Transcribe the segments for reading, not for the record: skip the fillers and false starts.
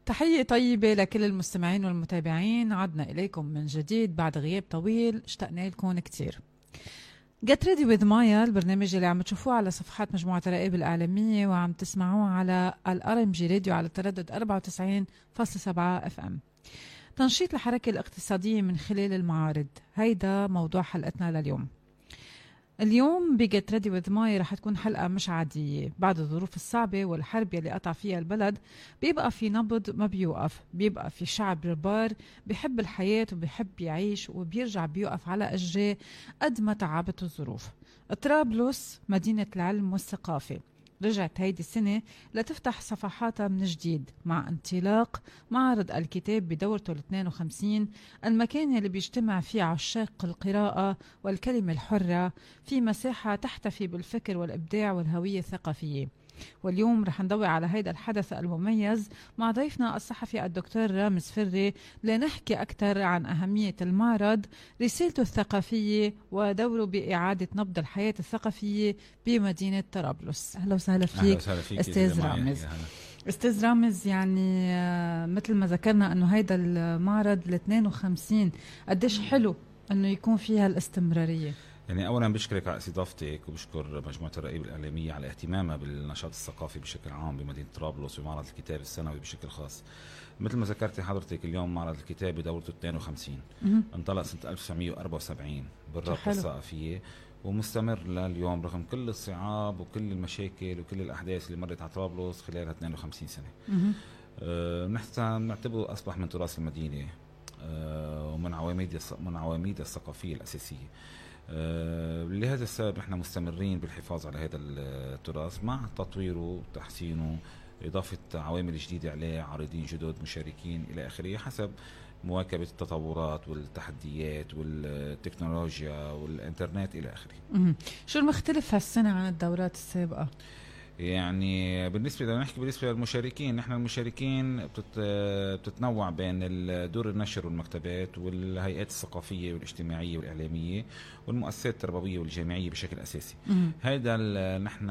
تحية طيبة لكل المستمعين والمتابعين. عدنا إليكم من جديد بعد غياب طويل، اشتقنا لكم كتير. Get Ready with Maya، البرنامج اللي عم تشوفوه على صفحات مجموعة الرائب الإعلامية وعم تسمعوه على الRMG راديو على التردد 94.7 FM. تنشيط الحركة الاقتصادية من خلال المعارض، هيدا موضوع حلقتنا لليوم. اليوم بجت ريدي وذ ماي رح تكون حلقة مش عادية. بعد الظروف الصعبة والحرب يلي قطع فيها البلد بيبقى في نبض ما بيوقف، بيبقى في شعب ربار بيحب الحياة وبيحب يعيش وبيرجع بيوقف على أجريه قد ما تعبت الظروف. طرابلس مدينة العلم والثقافة رجعت هيدي السنة لتفتح صفحاتها من جديد مع انطلاق معرض الكتاب بدورته 52، المكان اللي بيجتمع فيه عشاق القراءة والكلمة الحرة في مساحة تحتفي بالفكر والإبداع والهوية الثقافية. واليوم رح نضوي على هيدا الحدث المميز مع ضيفنا الصحفي الدكتور رامز فري لنحكي أكثر عن أهمية المعرض، رسالته الثقافية ودوره بإعادة نبض الحياة الثقافية بمدينة طرابلس. أهلا وسهلا فيك أستاذ رامز. أستاذ رامز، يعني مثل ما ذكرنا أنه هيدا المعرض ال52 قديش حلو أنه يكون فيها الاستمرارية. يعني أولا بشكرك على استضافتك وبشكر مجموعة الرائب الإعلامية على اهتمامها بالنشاط الثقافي بشكل عام بمدينة طرابلس ومعرض الكتاب السنوي بشكل خاص. مثل ما ذكرتي حضرتك، اليوم معرض الكتاب بدورته 52 انطلق سنة 1974 بالرابطة الثقافية ومستمر لليوم رغم كل الصعاب وكل المشاكل وكل الأحداث اللي مرت على طرابلس خلال 52 سنة. نحن نعتبره أصبح من تراث المدينة ومن عواميد الثقافية الأساسية. لهذا السبب نحن مستمرين بالحفاظ على هذا التراث مع تطويره وتحسينه، إضافة عوامل جديدة عليه، عارضين جدد، مشاركين إلى آخره، حسب مواكبة التطورات والتحديات والتكنولوجيا والإنترنت إلى آخره. شو المختلف هالسنة عن الدورات السابقة؟ يعني بالنسبة للمشاركين، نحن المشاركين بتتنوع بين دور النشر والمكتبات والهيئات الثقافية والاجتماعية والإعلامية والمؤسسات التربوية والجامعية بشكل أساسي. هذا نحن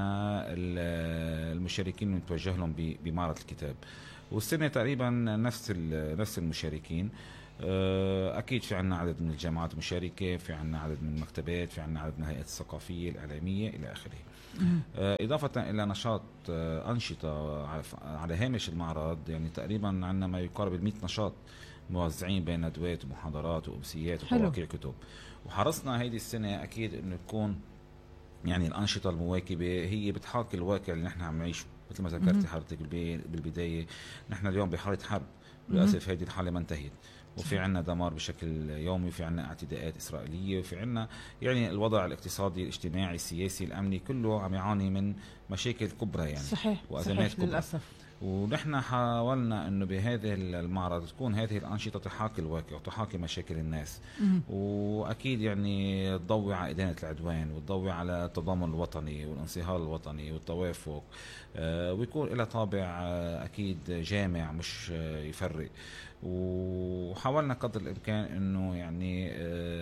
المشاركين نتوجه لهم بمعرض الكتاب، والسنة تقريبا نفس المشاركين. أكيد في عنا عدد من الجامعات مشاركة، في عنا عدد من المكتبات، في عنا عدد من الهيئات الثقافية الإعلامية إلى آخره. إضافة إلى نشاط أنشطة على هامش المعرض، يعني تقريبا عنا ما يقارب 100 نشاط موزعين بين ندوات ومحاضرات وأمسيات ومواقع كتب. وحرصنا هيدي السنة أكيد إنه تكون يعني الأنشطة المواكبة هي بتحاكي الواقع اللي نحن عم نعيشه. مثل ما ذكرت حضرتك بالبداية، نحن اليوم بحالة حرب، للأسف هيدي الحالة ما انتهت، وفي عنا دمار بشكل يومي، وفي عنا اعتداءات إسرائيلية، وفي عنا يعني الوضع الاقتصادي الاجتماعي السياسي الأمني كله عم يعاني من مشاكل كبرى يعني. صحيح. وأزمات كبرى للأسف. ونحن حاولنا انه بهذه المعرض تكون هذه الانشطه تحاكي الواقع وتحاكي مشاكل الناس، واكيد يعني تضوي على ادانه العدوان وتضوي على التضامن الوطني والانصهار الوطني والتوافق، ويكون لها طابع اكيد جامع مش يفرق. وحاولنا قدر الامكان انه يعني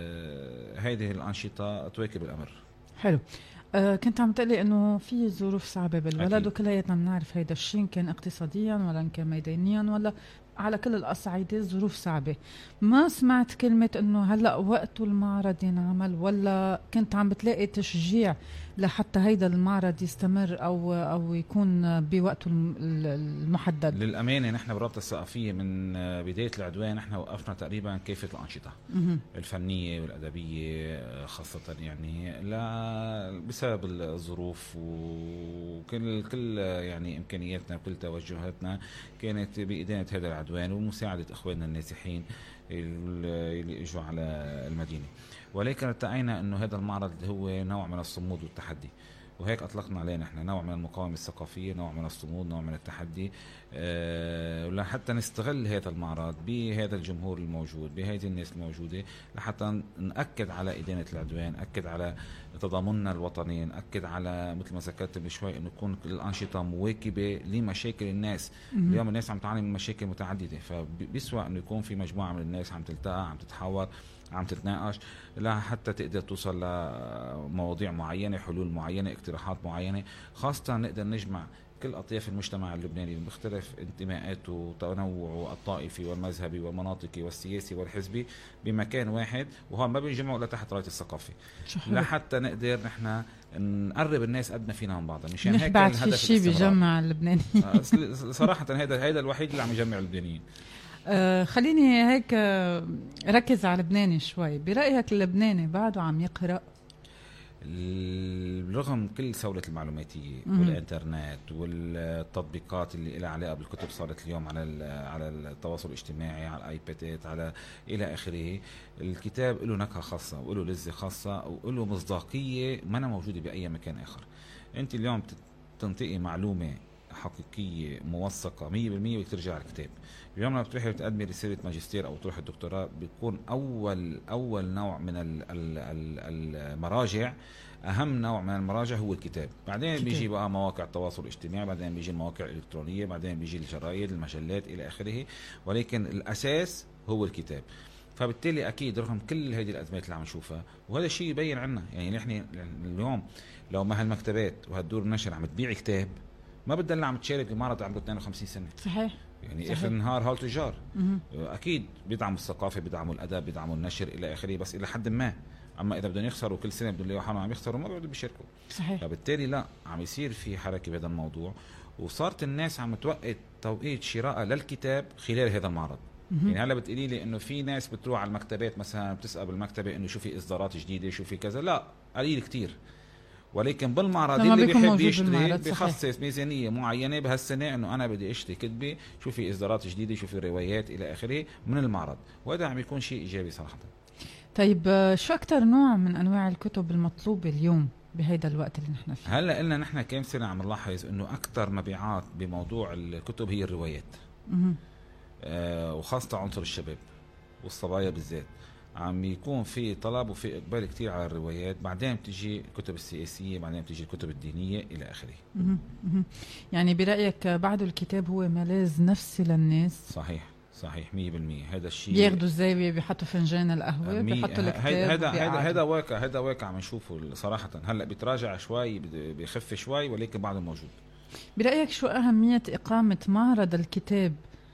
هذه الانشطه تواكب الامر. حلو. كنت عم تقلي انه في ظروف صعبه بالبلد وكلياتنا بنعرف هيدا الشيء، كان اقتصاديا ولا كان ميدانيا ولا على كل الأصعدة ظروف صعبة. ما سمعت كلمة انه هلأ وقت المعرض ينعمل، ولا كنت عم بتلاقي تشجيع لحتى هيدا المعرض يستمر او يكون بوقته المحدد؟ للأمانة نحن بالرابطة الثقافية من بداية العدوان نحن وقفنا تقريبا كافة الأنشطة الفنية والأدبية خاصة، يعني بسبب الظروف وكل يعني إمكانياتنا وكل توجهاتنا كانت بإدانة هذا العدوان ومساعدة إخواننا النازحين اللي اجوا على المدينة. ولكن ارتأينا انه هذا المعرض هو نوع من الصمود والتحدي، وهيك اطلقنا عليه نحن نوع من المقاومة الثقافية، نوع من الصمود، نوع من التحدي، لحتى نستغل هذا المعرض بهذا الجمهور الموجود، بهذه الناس الموجودة، لحتى نأكد على إدانة العدوان، نأكد على تضامننا الوطني، نأكد على مثل ما ذكرت من شوي انه تكون الأنشطة مواكبة لمشاكل الناس. اليوم الناس عم تعاني من مشاكل متعددة، فبيسوى انه يكون في مجموعة من الناس عم تلتقى، عم تتحاور، عم تتناقش حتى تقدر توصل لمواضيع معينة، حلول معينة، اقتراحات معينة، خاصة نقدر نجمع كل أطياف المجتمع اللبناني بمختلف انتماءاته وتنوعه الطائفي والمذهبي والمناطقي والسياسي والحزبي بمكان واحد، وهون ما بينجمعوا إلا تحت راية الثقافة، لحتى نقدر نحن نقرب الناس قد ما فينا من بعضها. مشان هيك بعد في شيء بيجمع اللبنانيين صراحة هيدا الوحيد اللي عم يجمع اللبنانيين. خليني هيك ركز على لبناني شوي. برأيك اللبناني بعده عم يقرأ رغم كل سهولة المعلوماتية والإنترنت والتطبيقات اللي لها علاقة بالكتب صارت اليوم على التواصل الاجتماعي، على الآيبادات، على إلى آخره؟ الكتاب له نكهة خاصة وله لذة خاصة وله مصداقية ما أنا موجودة بأي مكان آخر. أنت اليوم تنطقي معلومة حقيقية موثقة 100% وترجع على الكتاب. اليوم لما بتروحي بتقدمي رسالة ماجستير أو تروحي الدكتوراه بيكون أول نوع من المراجع، أهم نوع من المراجع هو الكتاب. بعدين بيجي بقى مواقع التواصل الاجتماعي، بعدين بيجي المواقع الإلكترونية، بعدين بيجي الجرايد، المجلات إلى آخره، ولكن الأساس هو الكتاب. فبالتالي أكيد رغم كل هذه الأزمات اللي عم نشوفها، وهذا الشيء يبين عنا يعني نحن اليوم لو ما هالمكتبات وهالدور النشر عم تبيع كتاب ما بدل عم تشارك بمعرض عمره 52 سنة. صحيح. يعني صحيح. اخر النهار هول تجار اكيد بيدعموا الثقافه، بيدعموا الادب، بيدعموا النشر الى اخره، بس الى حد ما. اما اذا بدهم يخسروا كل سنه بدهم يلاقوا عم يخسروا ما بدهم يشاركوا. صحيح. فبالتالي لا عم يصير في حركه بهذا الموضوع، وصارت الناس عم توقت توقيت شراء للكتاب خلال هذا المعرض. يعني هلا بتقولي لي انه في ناس بتروح على المكتبات مثلا بتسال بالمكتبه انه شو في اصدارات جديده، شو في كذا، لا قليل كتير. ولكن بالمعرض اللي بيحب يشتري بيخصص ميزانية معينة بهالسنة انه انا بدي اشتري كتبة، شو في اصدارات جديدة، شو في روايات الى اخره من المعرض، وهذا عم يكون شيء ايجابي صراحة. طيب شو اكثر نوع من انواع الكتب المطلوبة اليوم بهيدا الوقت اللي نحن فيه؟ هلا قلنا نحن كم سنة عم نلاحظ انه اكثر مبيعات بموضوع الكتب هي الروايات. وخاصة عنصر الشباب والصبايا بالذات عم يكون في طلب وفي إقبال كتير على الروايات. بعدين بتجي الكتب السياسية، بعدين بتجي الكتب الدينية إلى آخره. يعني برأيك بعد الكتاب هو ملاذ نفسي للناس؟ صحيح 100%. هذا الشيء بياخدوا الزاوية، بيحطوا فنجان القهوة، بيحطوا الكتاب. هذا واقع عم نشوفه صراحة. هلا بيتراجع شوي، بيخف شوي، ولكن بعده موجود. برأيك شو أهمية إقامة معرض الكتاب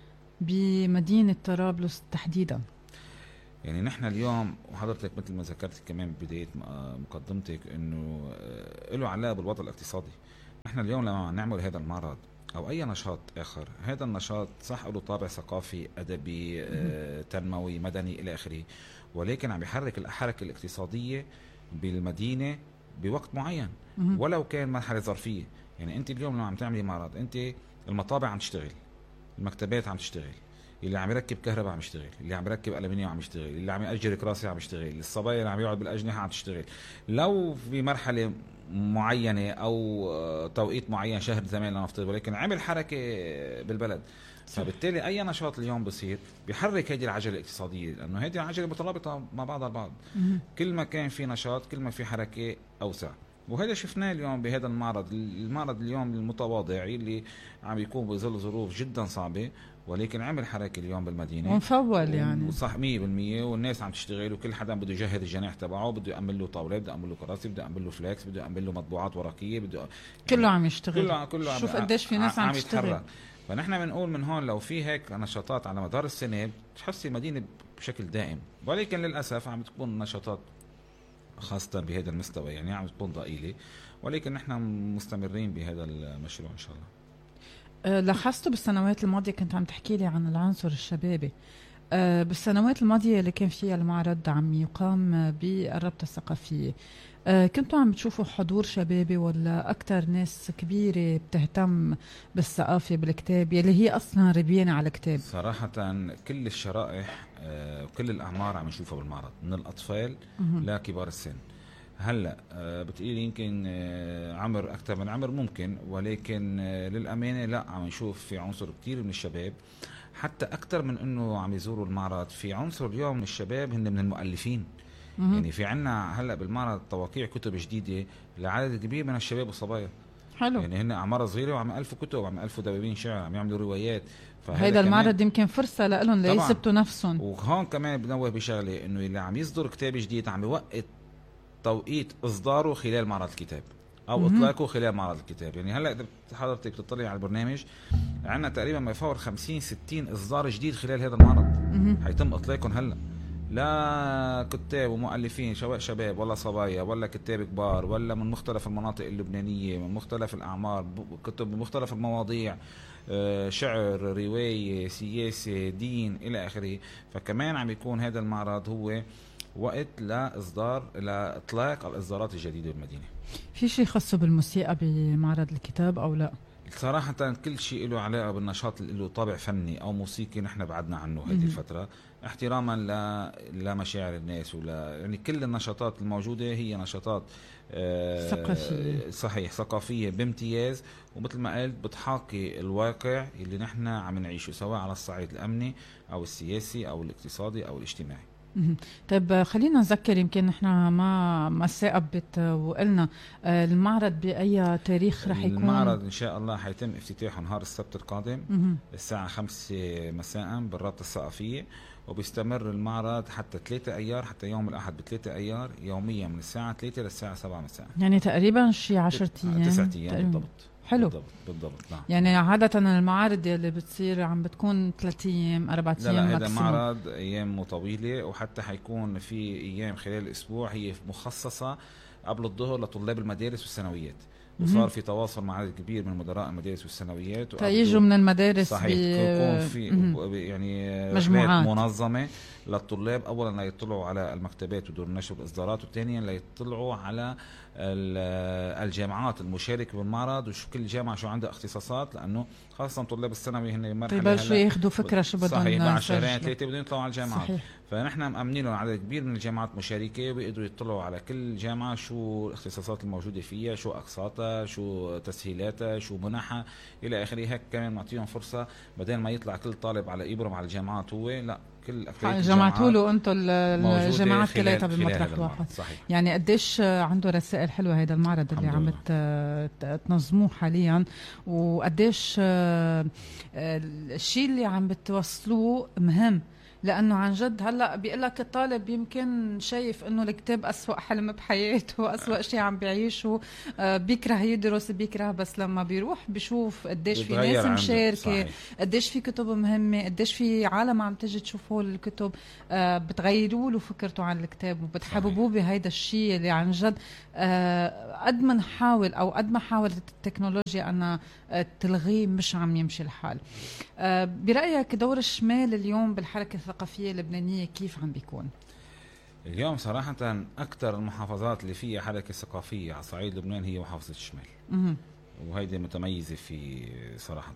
بمدينة طرابلس تحديدا؟ يعني نحن اليوم وحضرتك مثل ما ذكرت كمان بداية مقدمتك انه له علاقة بالوضع الاقتصادي. نحن اليوم لما نعمل هذا المعرض او اي نشاط اخر، هذا النشاط صح له طابع ثقافي ادبي تنموي مدني الى اخره، ولكن عم بيحرك الحركة الاقتصادية بالمدينة بوقت معين ولو كان مرحلة ظرفية. يعني انت اليوم لما عم تعملي معرض، انت المطابع عم تشتغل، المكتبات عم تشتغل، اللي عم يركب كهرباء عم يشتغل، اللي عم يركب ألمنيوم عم يشتغل، اللي عم يأجر كراسي عم يشتغل، الصبايا اللي عم يقعد بالأجنحة عم تشتغل. لو في مرحلة معينة أو توقيت معين شهر زمان لنفترض، ولكن عمل حركة بالبلد. فبالتالي أي نشاط اليوم بصير بيحرك هذه العجلة الاقتصادية، لأنه هذه العجلة مترابطة مع بعضها البعض. كل ما كان في نشاط كل ما في حركة أوسع، وهذا شفناه اليوم بهذا المعرض اليوم المتواضع اللي عم يكون بظل ظروف جدا صعبة، ولكن عمل حركة اليوم بالمدينة ومفول يعني صح 100%. والناس عم تشتغل وكل حدا بده يجهز الجناح تبعه، بده يأمن له طاولة، بده يأمن له كراسي، بده يأمن له فلاكس، بده يأمن له مطبوعات ورقية، بده كله عم يشتغل. كله شوف قديش في ناس عم تشتغل. فنحن بنقول من هون لو في هيك نشاطات على مدار السنة بتحسي المدينة بشكل دائم، ولكن للأسف عم تكون نشاطات خاصة بهذا المستوى يعني عم تكون ضئيلة، ولكن نحن مستمرين بهذا المشروع إن شاء الله. لاحظته بالسنوات الماضية، كنت عم تحكي لي عن العنصر الشبابي. بالسنوات الماضية اللي كان فيها المعرض عم يقام بالرابطة الثقافية، كنتوا عم تشوفوا حضور شبابي ولا أكتر ناس كبيرة بتهتم بالثقافة بالكتاب يلي هي أصلا ربيانة على الكتاب؟ صراحة كل الشرائح وكل الأعمار عم نشوفها بالمعرض، من الأطفال لكبار السن. هلا بتقولي يمكن عمر اكثر من عمر ممكن، ولكن للامانه لا، عم نشوف في عنصر كتير من الشباب، حتى اكثر من انه عم يزوروا المعرض. في عنصر اليوم من الشباب هن من المؤلفين. يعني في عنا هلا بالمعرض توقيع كتب جديده لعدد كبير من الشباب والصبايا. حلو. يعني هن اعمار صغيره وعم الفوا كتب وعم الفوا دواوين شعر، عم يعملوا روايات. هيدا المعرض يمكن فرصه لهم ليثبتوا نفسهم. وهون كمان بنوه بشغله، انه اللي عم يصدر كتاب جديد عم يوقت توقيت إصداره خلال معرض الكتاب. او اطلاقه خلال معرض الكتاب. يعني هلا اذا حضرتك بتطلع على البرنامج عندنا تقريبا ما يفوق 50-60 اصدار جديد خلال هذا المعرض حيتم اطلاقهم هلا، لا كتاب ومؤلفين سواء شباب ولا صبايا ولا كتاب كبار ولا من مختلف المناطق اللبنانية، من مختلف الأعمار، كتب من مختلف المواضيع، شعر، رواية، سياسة، دين إلى آخره. فكمان عم يكون هذا المعرض هو وقت لإطلاق الإصدارات الجديدة بالمدينة. في شيء خاصه بالموسيقى بمعرض الكتاب أو لا؟ صراحة كل شيء له علاقة بالنشاط اللي له طابع فني أو موسيقي نحن بعدنا عنه هذه الفترة، احتراما لمشاعر الناس يعني كل النشاطات الموجودة هي نشاطات ثقافية. صحيح، ثقافية بامتياز، ومثل ما قلت بتحاكي الواقع اللي نحن عم نعيشه سواء على الصعيد الأمني أو السياسي أو الاقتصادي أو الاجتماعي. طيب خلينا نذكر، يمكن نحن ما ثاقبت وقلنا المعرض بأي تاريخ رح يكون؟ المعرض إن شاء الله حيتم افتتاحه نهار السبت القادم الساعة 5 مساء بالرابطة الثقافية، وبيستمر المعرض حتى 3 أيار، حتى يوم الأحد ب3 أيار يوميا من الساعة 3 للساعة 7 مساء. يعني تقريبا شي 10 أيام 9 أيام بالضبط. حلو. بالضبط نعم. يعني عادة المعارض اللي بتصير عم بتكون 3 أيام 4 أيام. لا هذا معرض أيام طويلة، وحتى حيكون في أيام خلال الأسبوع هي مخصصة قبل الظهر لطلاب المدارس والثانويات، وصار في تواصل مع عدد كبير من مدراء المدارس والثانويات فيجوا من المدارس. صحيح، يكون في يعني مجموعات منظمة للطلاب، أولا ليطلعوا على المكتبات ودور النشر والإصدارات، وثانيا ليطلعوا على الجامعات المشاركة بالمعرض، وشو كل جامعة شو عندها اختصاصات، لأنه خاصة طلاب الثانوي هن مرحلة ببلشوا ياخذوا فكرة شو بدهم. صحيح، بعد 2-3 بدهم يطلعوا على الجامعات. صحيح. فنحن مأمنين لهم عدد كبير من الجامعات مشاركة، وبيقدروا يطلعوا على كل جامعة شو الاختصاصات الموجودة فيها، شو أقساطها، شو تسهيلاتها، شو منحها إلى آخره. هيك كمان نعطيهم فرصة بدل ما يطلع كل طالب على إبرم على الجامعات، هو لا كل جمعتوا له انتم الجامعات كلها بمطرح واحد. صحيح. يعني قديش عنده رسائل حلوه هذا المعرض اللي عم تنظموه حاليا، وقديش الشيء اللي عم بتوصلوه مهم، لأنه عن جد هلأ بيقول لك الطالب يمكن شايف إنه الكتاب أسوأ حلم بحياته، أسوأ شيء عم بيعيشه، بيكره يدرس، بيكره، بس لما بيروح بيشوف قديش في ناس مشاركة، قديش في كتب مهمة، قديش في عالم عم تجي تشوفه الكتب، بتغيروا له فكرته عن الكتاب وبتحببوه بهيدا الشيء اللي عن جد قد ما نحاول أو قد ما حاولت التكنولوجيا أن تلغيه مش عم يمشي الحال. برأيك دور الشمال اليوم بالحركة الثقافية اللبنانية كيف عم بيكون؟ اليوم صراحة أكثر المحافظات اللي فيها حركة ثقافية على صعيد لبنان هي محافظة الشمال، وهيدي متميزة في صراحة،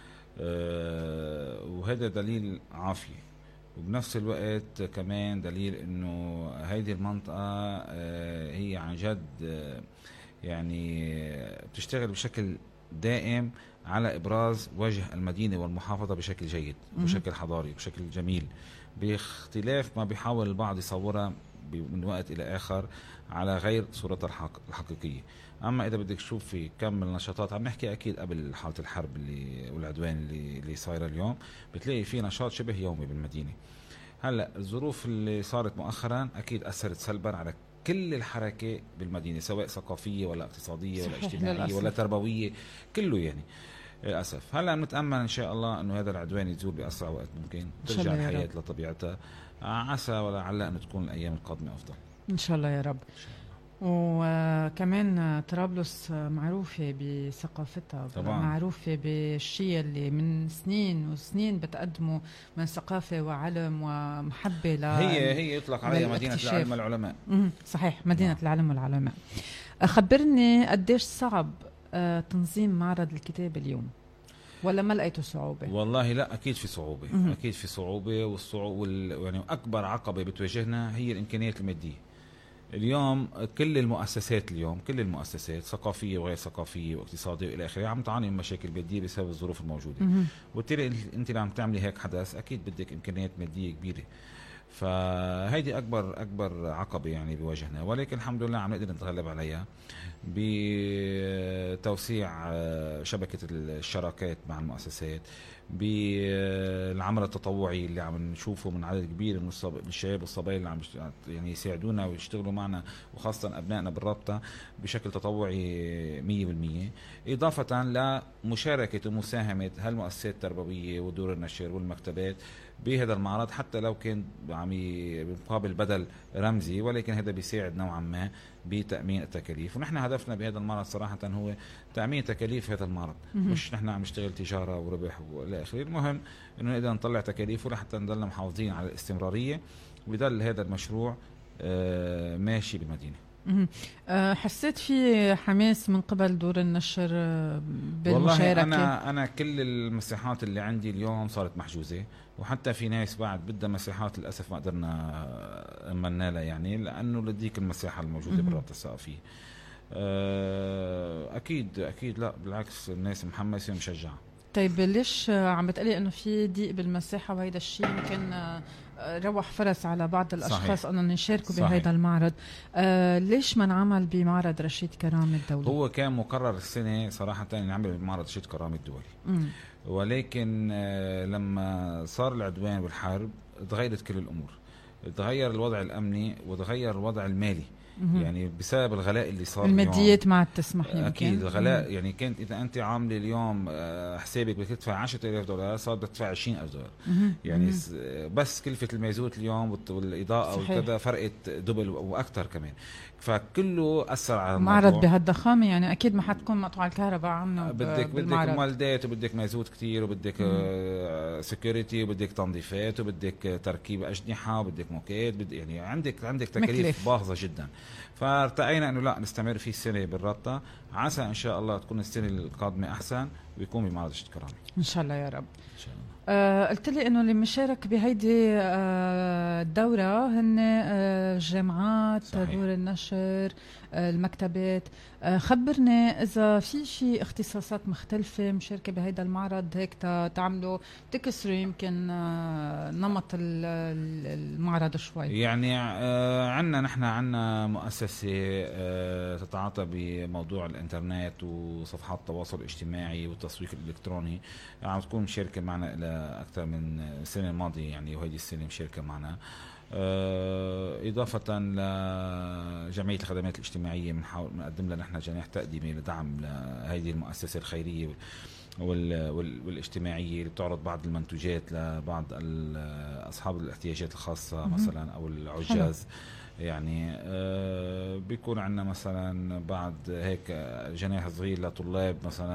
وهذا دليل عافية، وبنفس الوقت كمان دليل إنه هيدي المنطقة هي عن جد يعني بتشتغل بشكل دائم على إبراز وجه المدينة والمحافظة بشكل جيد، بشكل حضاري، بشكل جميل، باختلاف ما بيحاول البعض يصورها من وقت إلى آخر على غير صورتها الحقيقية. أما إذا بدك تشوف في كم من النشاطات، عم نحكي أكيد قبل حالة الحرب والعدوان اللي صايرة اليوم، بتلاقي في نشاط شبه يومي بالمدينة. هلأ الظروف اللي صارت مؤخرا أكيد أثرت سلبا على كل الحركة بالمدينة، سواء ثقافية ولا اقتصادية ولا اجتماعية ولا تربوية، كله يعني للأسف. هلا نتأمل إن شاء الله إنه هذا العدوان يزول بأسرع وقت ممكن، ترجع الحياة لطبيعتها، عسى ولعل أن تكون الأيام القادمة أفضل إن شاء الله يا رب. وكمان طرابلس معروفة بثقافتها، معروفة بالشيء اللي من سنين وسنين بتقدمه من ثقافة وعلم ومحبة هي يطلق عليها مدينة العلم والعلماء. صحيح، مدينة العلم والعلماء. خبرني قديش صعب تنظيم معرض الكتاب اليوم، ولا ما لقيتوا صعوبة؟ والله لا، أكيد في صعوبة، أكيد في صعوبة، يعني أكبر عقبة بتواجهنا هي الإمكانيات المادية. اليوم كل المؤسسات ثقافية وغير ثقافية واقتصادية وإلى آخره عم تعاني من مشاكل مادية بسبب الظروف الموجودة، وبالتالي أنت اللي عم تعملي هيك حدث أكيد بدك إمكانيات مادية كبيرة. فهيدي اكبر عقبه يعني بواجهنا، ولكن الحمد لله عم نقدر نتغلب عليها بتوسيع شبكه الشراكات مع المؤسسات، بالعمل التطوعي اللي عم نشوفه من عدد كبير من الشباب والصبايا اللي عم يعني يساعدونا ويشتغلوا معنا، وخاصة أبنائنا بالرابطة بشكل تطوعي 100%، إضافة لمشاركة ومساهمة هالمؤسسات التربوية ودور النشر والمكتبات بهذا المعرض، حتى لو كان عم بمقابل بدل رمزي، ولكن هذا بيساعد نوعا ما بتأمين التكاليف. ونحن هدفنا بهذا المعرض صراحة هو تأمين تكاليف هذا المعرض، مش نحن عم نشتغل تجارة وربح والى آخره. المهم إنه نقدر نطلع تكاليفه لحتى نضلنا محافظين على الاستمرارية، ويضل هذا المشروع ماشي بالمدينة. حسيت في حماس من قبل دور النشر بالمشاركة؟ والله أنا كل المساحات اللي عندي اليوم صارت محجوزة، وحتى في ناس بعد بدها مساحات للأسف ما قدرنا أمنا لها، يعني لأنه لديك المساحة الموجودة بالرابطة الثقافية. أكيد لا بالعكس، الناس محمسة ومشجعة. طيب ليش عم بتقلي انه في ضيق بالمساحه، وهيدا الشيء يمكن روح فرص على بعض الاشخاص انهم يشاركوا بهذا المعرض؟ ليش ما نعمل بمعرض رشيد كرامة الدولي؟ هو كان مقرر السنه صراحه نعمل بمعرض رشيد كرامة الدولي، ولكن لما صار العدوان والحرب تغيرت كل الامور، تغير الوضع الامني وتغير الوضع المالي. يعني بسبب الغلاء اللي صار الماديات ما عاد تسمح. اكيد الغلاء يعني كانت اذا انت عامله اليوم حسابك بدك تدفع 10,000 دولار، صار بدك تدفع 20,000 دولار. يعني بس كلفه المازوت اليوم والاضاءه وكذا فرقت دبل واكثر كمان، فكله اثر على الموضوع. معرض بهالضخامه يعني اكيد ما حتكون مقطوع الكهرباء عنه، بدك مولدات وبدك مازوت كتير وبدك سكيورتي وبدك تنظيفات وبدك تركيب اجنحه وبدك موكيت، يعني عندك تكاليف باهظه جدا. فارتقينا انه لا نستمر في السنه بالرابطه، عسى ان شاء الله تكون السنه القادمه احسن ويكون بمعرض رشيد كرامة ان شاء الله يا رب. ان شاء الله. قلت لي انه اللي مشارك بهيدي الدوره هن الجامعات، دور النشر، المكتبات. خبرني اذا في شيء اختصاصات مختلفه مشاركه بهيدا المعرض هيك تعملوا تكسروا يمكن نمط المعرض شوي. يعني نحن عنا مؤسسه تتعاطى بموضوع الانترنت وصفحات التواصل الاجتماعي والتسويق الالكتروني، عم تكون مشاركه معنا الى أكثر من السنة الماضية، يعني وهيدي السنة مشاركة معنا. إضافة لجمعية الخدمات الاجتماعية بنقدم لها نحن جناح تقديمي لدعم هذه المؤسسة الخيرية والاجتماعية اللي بتعرض بعض المنتوجات لبعض أصحاب الاحتياجات الخاصة مثلا أو العجاز. يعني بيكون عندنا مثلا بعد هيك جناح صغير لطلاب مثلا